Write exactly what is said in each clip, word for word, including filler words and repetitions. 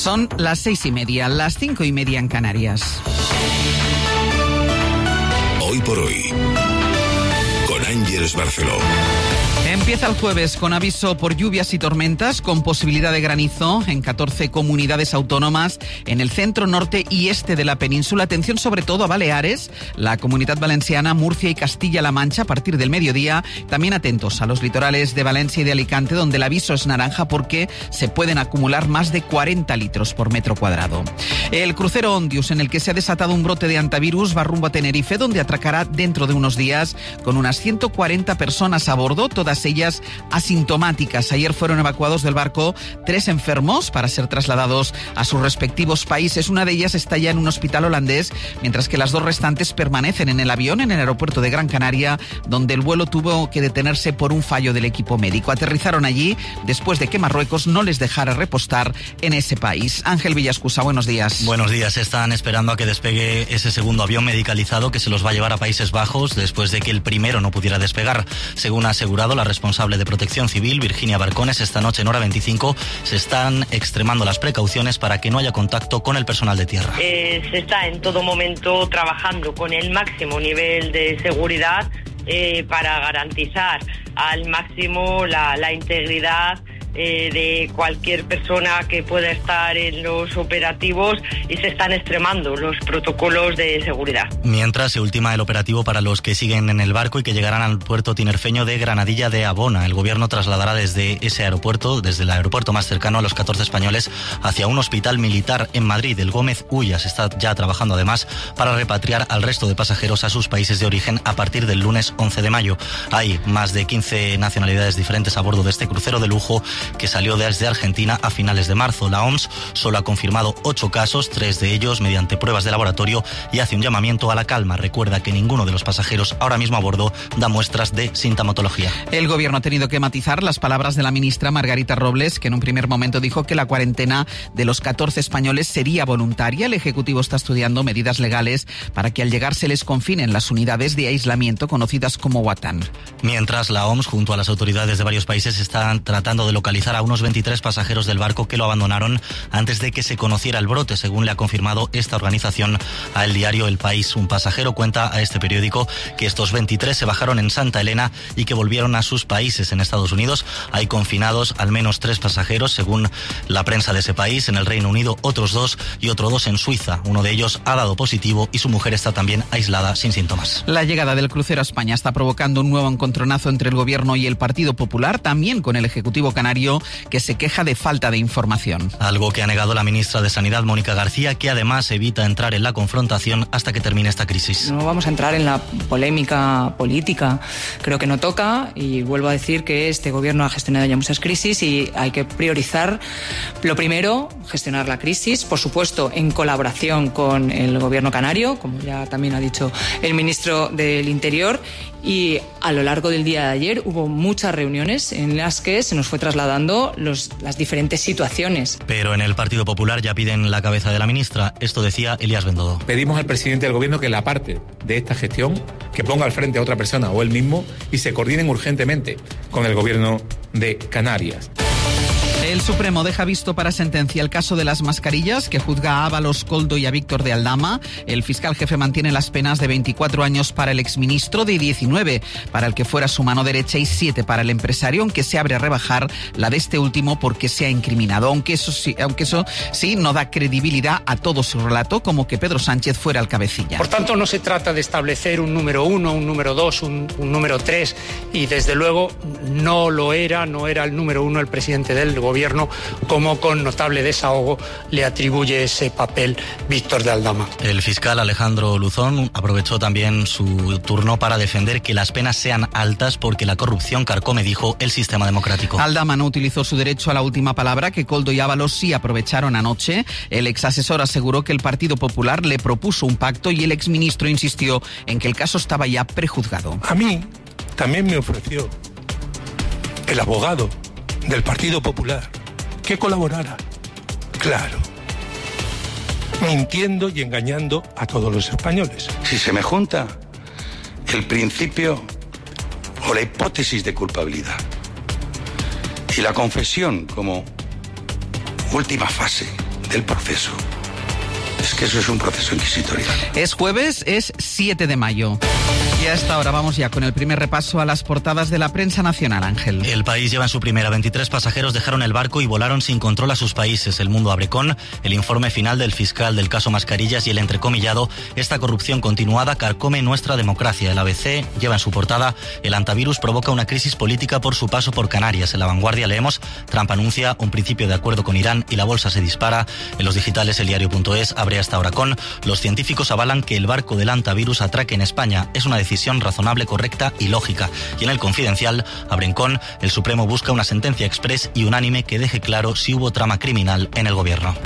Son las seis y media, las cinco y media en Canarias. Hoy por hoy, con Ángeles Barceló. Empieza el jueves con aviso por lluvias y tormentas, con posibilidad de granizo en catorce comunidades autónomas en el centro, norte y este de la península. Atención sobre todo a Baleares, la Comunidad Valenciana, Murcia y Castilla-La Mancha a partir del mediodía. También atentos a los litorales de Valencia y de Alicante, donde el aviso es naranja porque se pueden acumular más de cuarenta litros por metro cuadrado. El crucero Ondius, en el que se ha desatado un brote de antivirus, va rumbo a Tenerife, donde atracará dentro de unos días con unas ciento cuarenta personas a bordo, todas ellas asintomáticas. Ayer fueron evacuados del barco tres enfermos para ser trasladados a sus respectivos países. Una de ellas está ya en un hospital holandés, mientras que las dos restantes permanecen en el avión en el aeropuerto de Gran Canaria, donde el vuelo tuvo que detenerse por un fallo del equipo médico. Aterrizaron allí después de que Marruecos no les dejara repostar en ese país. Ángel Villascusa, buenos días. Buenos días. Están esperando a que despegue ese segundo avión medicalizado que se los va a llevar a Países Bajos después de que el primero no pudiera despegar. Según ha asegurado la responsable de Protección Civil, Virginia Barcones, esta noche en hora veinticinco se están extremando las precauciones para que no haya contacto con el personal de tierra. Eh, se está en todo momento trabajando con el máximo nivel de seguridad eh, para garantizar al máximo la, la integridad Eh, de cualquier persona que pueda estar en los operativos, y se están extremando los protocolos de seguridad. Mientras se ultima el operativo para los que siguen en el barco y que llegarán al puerto tinerfeño de Granadilla de Abona. El gobierno trasladará desde ese aeropuerto, desde el aeropuerto más cercano, a los catorce españoles hacia un hospital militar en Madrid. El Gómez Ullas está ya trabajando además para repatriar al resto de pasajeros a sus países de origen a partir del lunes once de mayo. Hay más de quince nacionalidades diferentes a bordo de este crucero de lujo que salió desde Argentina a finales de marzo. La O M S solo ha confirmado ocho casos, tres de ellos mediante pruebas de laboratorio, y hace un llamamiento a la calma. Recuerda que ninguno de los pasajeros ahora mismo a bordo da muestras de sintomatología. El gobierno ha tenido que matizar las palabras de la ministra Margarita Robles, que en un primer momento dijo que la cuarentena de los catorce españoles sería voluntaria. El Ejecutivo está estudiando medidas legales para que al llegar se les confinen las unidades de aislamiento conocidas como Watan. Mientras, la O M S junto a las autoridades de varios países están tratando de localizar a unos veintitrés pasajeros del barco que lo abandonaron antes de que se conociera el brote, según le ha confirmado esta organización a el diario El País. Un pasajero cuenta a este periódico que estos veintitrés se bajaron en Santa Elena y que volvieron a sus países. En Estados Unidos hay confinados al menos tres pasajeros, según la prensa de ese país. En el Reino Unido otros dos y otro dos en Suiza. Uno de ellos ha dado positivo y su mujer está también aislada sin síntomas. La llegada del crucero a España está provocando un nuevo encontronazo entre el gobierno y el Partido Popular, también con el Ejecutivo canario, que se queja de falta de información. Algo que ha negado la ministra de Sanidad, Mónica García, que además evita entrar en la confrontación hasta que termine esta crisis. No vamos a entrar en la polémica política, creo que no toca, y vuelvo a decir que este gobierno ha gestionado ya muchas crisis y hay que priorizar lo primero, gestionar la crisis, por supuesto en colaboración con el gobierno canario, como ya también ha dicho el ministro del Interior. Y a lo largo del día de ayer hubo muchas reuniones en las que se nos fue trasladando los, las diferentes situaciones. Pero en el Partido Popular ya piden la cabeza de la ministra. Esto decía Elías Bendodo. Pedimos al presidente del gobierno que la parte de esta gestión, que ponga al frente a otra persona o él mismo, y se coordinen urgentemente con el gobierno de Canarias. El Supremo deja visto para sentencia el caso de las mascarillas, que juzga a Ábalos, Koldo y a Víctor de Aldama. El fiscal jefe mantiene las penas de veinticuatro años para el exministro, de diecinueve para el que fuera su mano derecha y siete para el empresario, aunque se abre a rebajar la de este último porque se ha incriminado. Aunque eso sí, aunque eso sí no da credibilidad a todo su relato, como que Pedro Sánchez fuera el cabecilla. Por tanto, no se trata de establecer un número uno, un número dos, un, un número tres, y desde luego no lo era, no era el número uno el presidente del gobierno. Gobierno, como con notable desahogo le atribuye ese papel Víctor de Aldama. El fiscal Alejandro Luzón aprovechó también su turno para defender que las penas sean altas porque la corrupción carcome, dijo, el sistema democrático. Aldama no utilizó su derecho a la última palabra, que Koldo y Ábalos sí aprovecharon anoche. El exasesor aseguró que el Partido Popular le propuso un pacto y el exministro insistió en que el caso estaba ya prejuzgado. A mí también me ofreció el abogado del Partido Popular que colaborara, claro, mintiendo y engañando a todos los españoles. Si se me junta el principio o la hipótesis de culpabilidad y la confesión como última fase del proceso. Es que eso es un proceso inquisitorial. Es jueves, es siete de mayo. Y a esta hora vamos ya con el primer repaso a las portadas de la prensa nacional, Ángel. El País lleva en su primera. veintitrés pasajeros dejaron el barco y volaron sin control a sus países. El Mundo abre con el informe final del fiscal del caso Mascarillas y el entrecomillado: esta corrupción continuada carcome nuestra democracia. El A B C lleva en su portada: el antivirus provoca una crisis política por su paso por Canarias. En La Vanguardia leemos: Trump anuncia un principio de acuerdo con Irán y la bolsa se dispara. En los digitales, el diario punto es abre hasta ahora con: los científicos avalan que el barco del antivirus atraque en España. Es una decisión razonable, correcta y lógica. Y en el Confidencial abren con: el Supremo busca una sentencia exprés y unánime que deje claro si hubo trama criminal en el gobierno.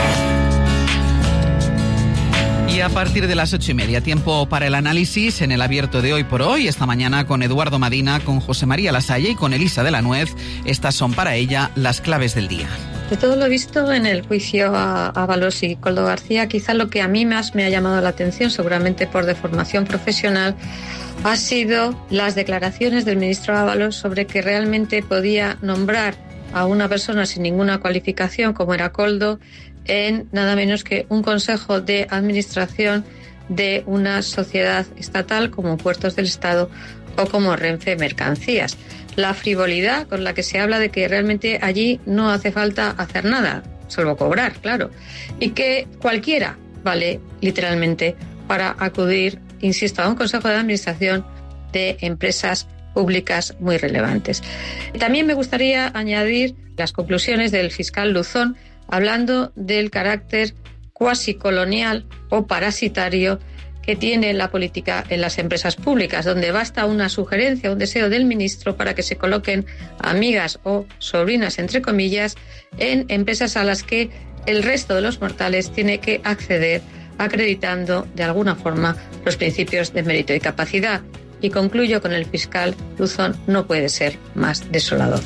Y a partir de las ocho y media, tiempo para el análisis en el abierto de Hoy por Hoy. Esta mañana con Eduardo Madina, con José María Lasalle y con Elisa de la Nuez. Estas son para ella las claves del día. De todo lo visto en el juicio a Ábalos y Koldo García, quizá lo que a mí más me ha llamado la atención, seguramente por deformación profesional, ha sido las declaraciones del ministro Ábalos sobre que realmente podía nombrar a una persona sin ninguna cualificación, como era Koldo, en nada menos que un consejo de administración de una sociedad estatal como Puertos del Estado o como Renfe Mercancías. La frivolidad con la que se habla de que realmente allí no hace falta hacer nada, salvo cobrar, claro, y que cualquiera vale literalmente para acudir, insisto, a un consejo de administración de empresas públicas muy relevantes. También me gustaría añadir las conclusiones del fiscal Luzón, hablando del carácter cuasi colonial o parasitario que tiene la política en las empresas públicas, donde basta una sugerencia, un deseo del ministro para que se coloquen amigas o sobrinas, entre comillas, en empresas a las que el resto de los mortales tiene que acceder acreditando de alguna forma los principios de mérito y capacidad. Y concluyo con el fiscal Luzón: no puede ser más desolador.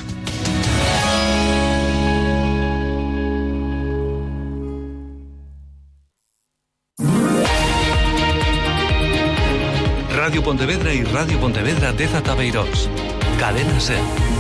Radio Pontevedra y Radio Pontevedra de Zatabeirós. Cadena SER.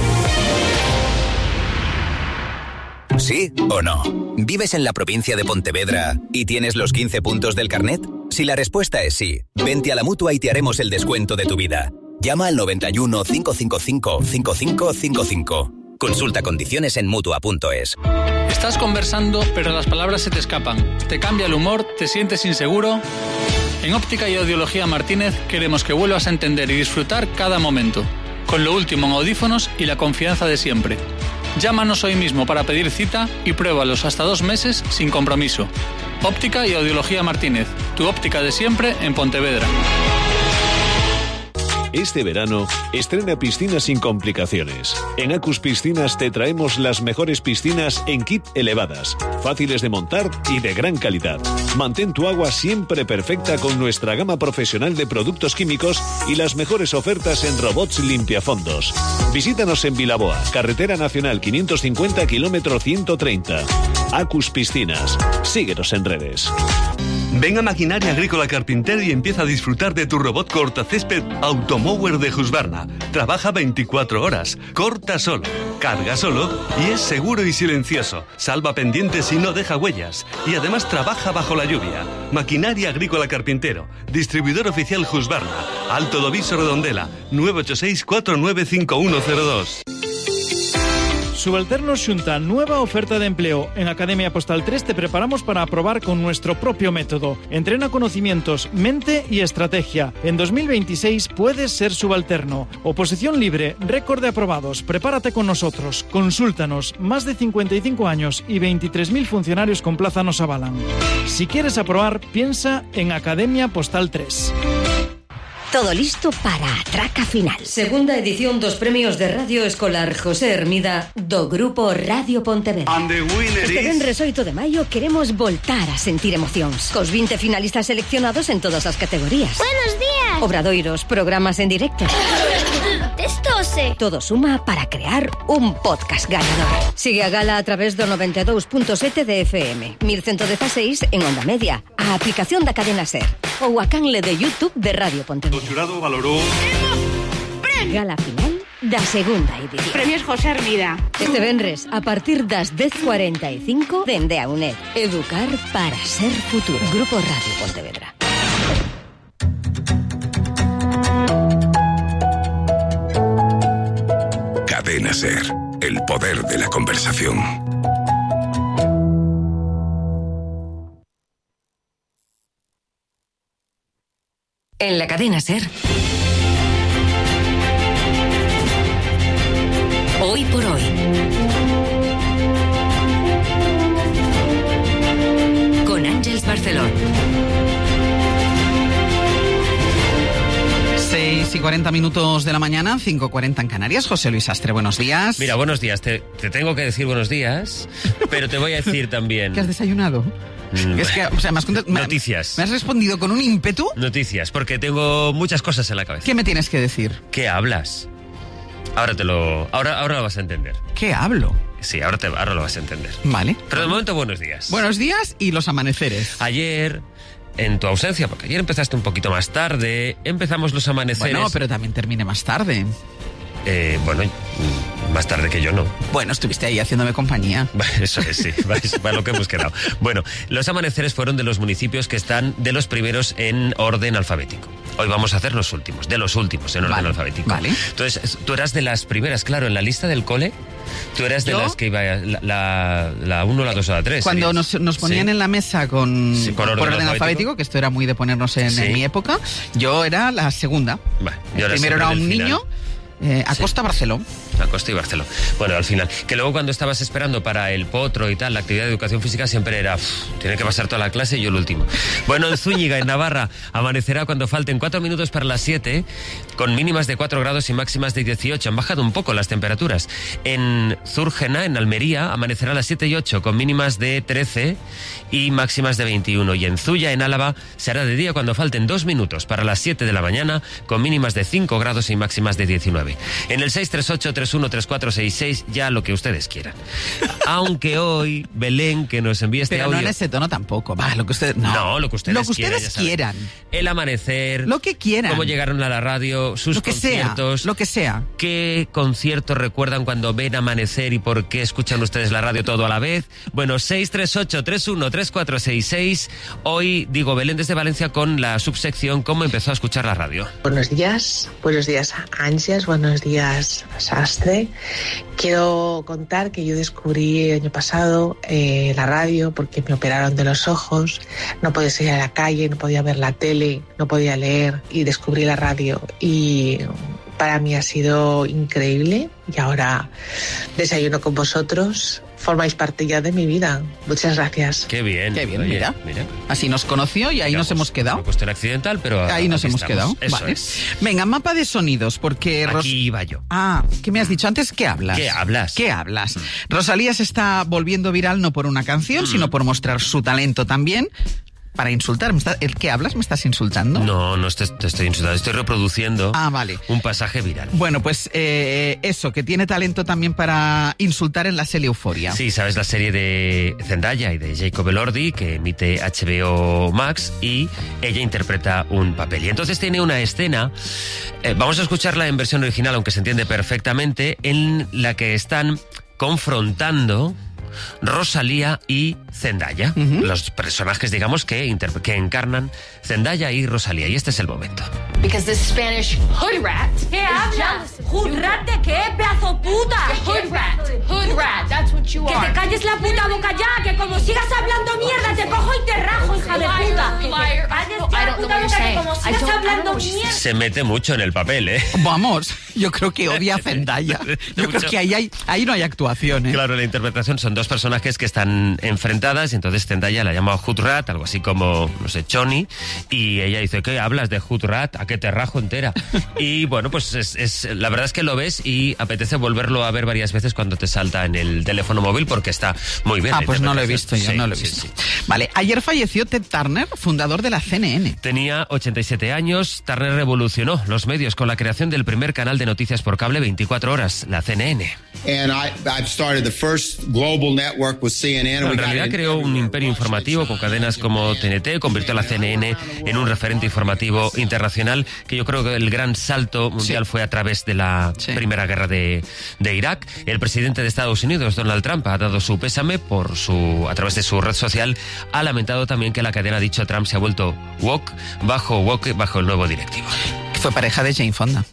¿Sí o no? ¿Vives en la provincia de Pontevedra y tienes los quince puntos del carnet? Si la respuesta es sí, vente a la Mutua y te haremos el descuento de tu vida. Llama al noventa y uno, cincuenta y cinco, cincuenta y cinco cincuenta y cinco. Consulta condiciones en Mutua punto es. Estás conversando, pero las palabras se te escapan. Te cambia el humor, te sientes inseguro. En Óptica y Audiología Martínez queremos que vuelvas a entender y disfrutar cada momento, con lo último en audífonos y la confianza de siempre. Llámanos hoy mismo para pedir cita y pruébalos hasta dos meses sin compromiso. Óptica y Audiología Martínez, tu óptica de siempre en Pontevedra. Este verano, estrena piscinas sin complicaciones. En Acus Piscinas te traemos las mejores piscinas en kit elevadas, fáciles de montar y de gran calidad. Mantén tu agua siempre perfecta con nuestra gama profesional de productos químicos y las mejores ofertas en robots limpiafondos. Visítanos en Vilaboa, Carretera Nacional quinientos cincuenta, kilómetro ciento treinta. Acus Piscinas. Síguenos en redes. Ven a Maquinaria Agrícola Carpintero y empieza a disfrutar de tu robot cortacésped Automower de Husqvarna. Trabaja veinticuatro horas, corta solo, carga solo y es seguro y silencioso. Salva pendientes y no deja huellas. Y además trabaja bajo la lluvia. Maquinaria Agrícola Carpintero, distribuidor oficial Husqvarna, Alto Doviso Redondela, nueve ocho seis, cuatro nueve cinco uno cero dos. Subalternos Xunta, nueva oferta de empleo. En Academia Postal tres te preparamos para aprobar con nuestro propio método. Entrena conocimientos, mente y estrategia. En dos mil veintiséis puedes ser subalterno. Oposición libre, récord de aprobados. Prepárate con nosotros. Consúltanos. Más de cincuenta y cinco años y veintitrés mil funcionarios con plaza nos avalan. Si quieres aprobar, piensa en Academia Postal tres. Todo listo para a traca final. Segunda edición dos premios de Radio Escolar José Hermida do Grupo Radio Pontevedra. And the winner este is... venres oito de maio queremos voltar a sentir emocións. Cos vinte finalistas seleccionados en todas as categorías. Buenos días. Obradoiros, programas en directo. Testose. Todo suma para crear un podcast ganador. Sigue a gala a través do noventa e dous punto sete de F M, mil ciento dieciséis en Onda Media, a aplicación da cadena SER ou a canle de YouTube de Radio Pontevedra. O xurado valorou... Gala final da segunda edición. Premios José Hermida. Este venres, a partir das dez cuarenta y cinco, dende a UNED. Educar para ser futuro. Grupo Radio Pontevedra. Cadena SER, el poder de la conversación. En la cadena SER. Hoy por hoy. Con Ángeles Barceló. seis y cuarenta minutos de la mañana, cinco y cuarenta en Canarias. José Luis Astre, buenos días. Mira, buenos días. Te, te tengo que decir buenos días, pero te voy a decir también... ¿Qué has desayunado? Mm, es que, o sea, me has contado, noticias. ¿Me has respondido con un ímpetu? Noticias, porque tengo muchas cosas en la cabeza. ¿Qué me tienes que decir? ¿Qué hablas? Ahora te lo... Ahora, ahora lo vas a entender. ¿Qué hablo? Sí, ahora, te, ahora lo vas a entender. Vale. Pero de momento, buenos días. Buenos días y los amaneceres. Ayer... En tu ausencia, porque ayer empezaste un poquito más tarde, empezamos los amaneceres... Bueno, pero también terminé más tarde. Eh, bueno, más tarde que yo no. Bueno, estuviste ahí haciéndome compañía. Eso es, sí, para lo que hemos quedado. Bueno, los amaneceres fueron de los municipios que están de los primeros en orden alfabético. Hoy vamos a hacer los últimos, de los últimos en orden vale, alfabético. Vale. Entonces, tú eras de las primeras, claro, en la lista del cole... Tú eras de ¿Yo? las que iba la uno, la dos o la tres. Cuando nos, nos ponían ¿Sí? en la mesa con, sí, por orden, orden alfabético? alfabético, que esto era muy de ponernos en, ¿Sí? en mi época, yo era la segunda. Vale, yo primero era un final. niño... Eh, Acosta sí. Barceló. Acosta y Barceló. Bueno, al final. Que luego cuando estabas esperando para el potro y tal, la actividad de educación física siempre era... Uff, tiene que pasar toda la clase y yo el último. Bueno, en Zúñiga, en Navarra, amanecerá cuando falten cuatro minutos para las siete, con mínimas de cuatro grados y máximas de dieciocho. Han bajado un poco las temperaturas. En Zúrgena, en Almería, amanecerá a las siete y ocho, con mínimas de trece y máximas de veintiuno. Y en Zuya, en Álava, se hará de día cuando falten dos minutos para las siete de la mañana, con mínimas de cinco grados y máximas de diecinueve. En el seis tres ocho, tres uno tres cuatro seis seis, ya lo que ustedes quieran. Aunque hoy, Belén, que nos envíe este Pero audio... no en ese tono tampoco. Va, lo que ustedes... No, no lo que ustedes, lo que ustedes quieran. quieran. El amanecer. Lo que quieran. Cómo llegaron a la radio, sus lo que conciertos. Sea, lo que sea. ¿Qué conciertos recuerdan cuando ven amanecer y por qué escuchan ustedes la radio todo a la vez? Bueno, seis tres ocho, tres uno tres cuatro seis seis. Hoy, digo, Belén desde Valencia con la subsección ¿Cómo empezó a escuchar la radio? Buenos días. Buenos días, Ángeles. Buenos días, Sastre. Quiero contar que yo descubrí el año pasado eh, la radio porque me operaron de los ojos, no podía salir a la calle, no podía ver la tele, no podía leer y descubrí la radio y para mí ha sido increíble y ahora desayuno con vosotros. Formáis parte ya de mi vida. Muchas gracias. Qué bien. Qué bien, Oye, mira. mira. Así nos conoció y ahí Digamos, nos hemos quedado. Una cuestión accidental, pero ahí nos hemos estamos. quedado. Eso vale. es. Venga, mapa de sonidos, porque... Aquí Ros... iba yo. Ah, ¿qué me has dicho antes? ¿Qué hablas? ¿Qué hablas? ¿Qué hablas? Mm. Rosalía se está volviendo viral no por una canción, mm. sino por mostrar su talento también. Para insultar, ¿me está, ¿el qué hablas? ¿Me estás insultando? No, no te, te estoy insultando, estoy reproduciendo ah, vale. un pasaje viral. Bueno, pues eh, eso, que tiene talento también para insultar en la serie Euforia. Sí, sabes la serie de Zendaya y de Jacob Elordi que emite H B O Max y ella interpreta un papel. Y entonces tiene una escena, eh, vamos a escucharla en versión original, aunque se entiende perfectamente, en la que están confrontando Rosalía y Zendaya, uh-huh. los personajes, digamos, que, interp- que encarnan Zendaya y Rosalía. Y este es el momento. Because the Spanish hood rat. ¿Qué hablas? ¿Hood rat de qué, pedazo puta? Hood rat. Hood rat. That's what you are. Que te calles la puta boca ya, que como sigas hablando mierda te cojo y te rajo, hija de puta. Que te calles ya la puta boca, que como sigas hablando mierda. Se mete mucho en el papel, ¿eh? Vamos, yo creo que odia a Zendaya. Yo creo que ahí, hay, ahí no hay actuación, ¿eh? Claro, la interpretación son dos personajes que están enfrentadas y entonces Zendaya la llama Hood Rat, algo así como, no sé, Choni, y ella dice, ¿qué hablas de Hood Rat? ¿A qué te rajo entera? Y bueno, pues es, es, la verdad es que lo ves y apetece volverlo a ver varias veces cuando te salta en el teléfono móvil porque está muy bien. Ah, pues no lo he visto yo, sí, no lo he sí, visto. Sí. Vale, hay Ayer falleció Ted Turner, fundador de la C N N. Tenía ochenta y siete años. Turner revolucionó los medios con la creación del primer canal de noticias por cable veinticuatro horas, la C N N. And I, I've started the first global network with C N N. En realidad creó un imperio informativo con cadenas como T N T, convirtió a la C N N en un referente informativo internacional, que yo creo que el gran salto mundial sí. fue a través de la sí. Primera Guerra de, de Irak. El presidente de Estados Unidos, Donald Trump, ha dado su pésame por su, a través de su red social. Ha lamentado también que la cadena ha dicho Trump se ha vuelto woke, bajo woke, bajo el nuevo directivo. Fue pareja de Jane Fonda.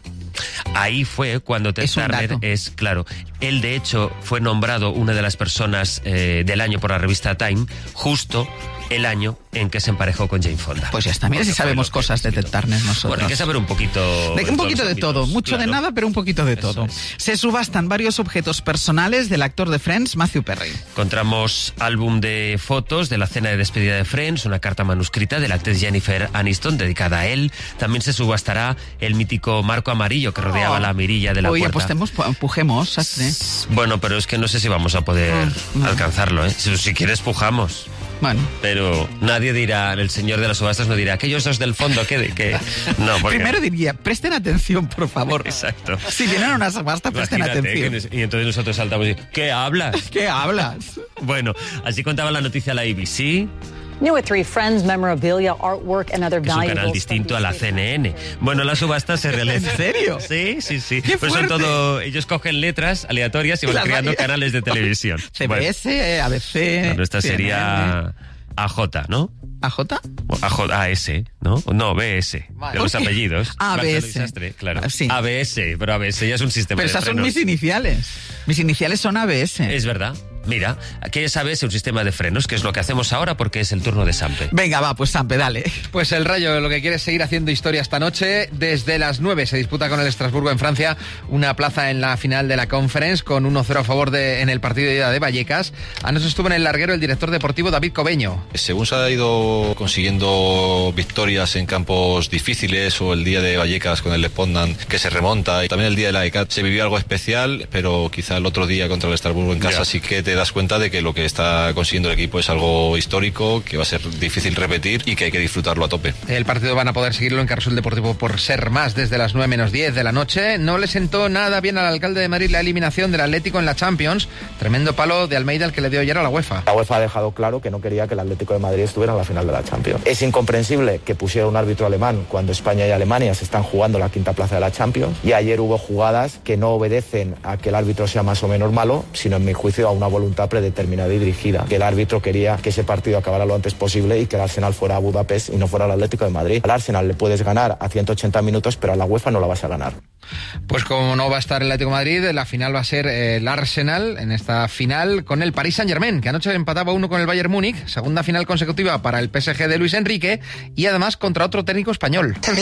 Ahí fue cuando Ted Turner es, claro, él de hecho fue nombrado una de las personas eh, del año por la revista Time, justo el año en que se emparejó con Jane Fonda. Pues ya está, mira si sabemos cosas de Ted Turner nosotros. Bueno, hay que saber un poquito... De, un poquito de todo, mucho claro. de nada, pero un poquito de todo. Es. Se subastan varios objetos personales del actor de Friends, Matthew Perry. Encontramos álbum de fotos de la cena de despedida de Friends, una carta manuscrita de la actriz Jennifer Aniston dedicada a él. También se subastará el mítico marco amarillo que rodeaba oh. la mirilla de la Oye, puerta. Oye, pues empujemos, Sastre. Bueno, pero es que no sé si vamos a poder oh. alcanzarlo, ¿eh? Si, si quieres, pujamos. Bueno. Pero nadie dirá, el señor de las subastas no dirá, aquellos dos del fondo, que... que... No, porque... Primero diría, presten atención, por favor. Exacto. Si vienen a una subasta, presten Imagínate atención. Nos... Y entonces nosotros saltamos y ¿qué hablas? ¿Qué hablas? Bueno, así contaba la noticia la A B C. New at three, Friends, memorabilia, artwork and other valuables. Es un canal distinto a la C N N. Bueno, la subasta se realiza. ¿En serio? Sí, sí, sí. ¡Qué pues son todo, ellos cogen letras aleatorias y van la creando vaya. canales de televisión. C B S, bueno, A B C... Bueno, esta C N N. Sería A J, ¿no? ¿A J? A J, A S, ¿no? No, B S. Vale. De los apellidos. A B S. Sastre, claro. Sí. A B S, pero A B S ya es un sistema pero de esas frenos. son mis iniciales. Mis iniciales son A B S. Es verdad. Mira, aquí es A B S un sistema de frenos, que es lo que hacemos ahora porque es el turno de Sampe. Venga, va, pues Sampe, dale. Pues el Rayo lo que quiere es seguir haciendo historia esta noche. Desde las nueve se disputa con el Estrasburgo en Francia una plaza en la final de la Conference con uno cero a favor de, en el partido de ida de Vallecas. Anoche estuvo en el larguero el director deportivo David Cobeño. Según se ha ido consiguiendo victorias en campos difíciles, o el día de Vallecas con el Espondan que se remonta, y también el día de la E C A T se vivió algo especial, pero quizá el otro día contra el Estrasburgo en casa yeah. sí que te das cuenta de que lo que está consiguiendo el equipo es algo histórico, que va a ser difícil repetir y que hay que disfrutarlo a tope. El partido van a poder seguirlo en Carrusel Deportivo por ser más desde las nueve menos diez de la noche. No le sentó nada bien al alcalde de Madrid la eliminación del Atlético en la Champions. Tremendo palo de Almeida el que le dio ayer a la UEFA. La UEFA ha dejado claro que no quería que el Atlético de Madrid estuviera en la final de la Champions. Es incomprensible que pusiera un árbitro alemán cuando España y Alemania se están jugando la quinta plaza de la Champions, y ayer hubo jugadas que no obedecen a que el árbitro sea más o menos malo, sino en mi juicio a una voluntad predeterminada y dirigida, que el árbitro quería que ese partido acabara lo antes posible y que el Arsenal fuera a Budapest y no fuera al Atlético de Madrid. Al Arsenal le puedes ganar a ciento ochenta minutos, pero a la UEFA no la vas a ganar. Pues como no va a estar el Atlético de Madrid, la final va a ser el Arsenal en esta final con el Paris Saint-Germain, que anoche empataba uno con el Bayern Múnich, segunda final consecutiva para el P S G de Luis Enrique y además contra otro técnico español.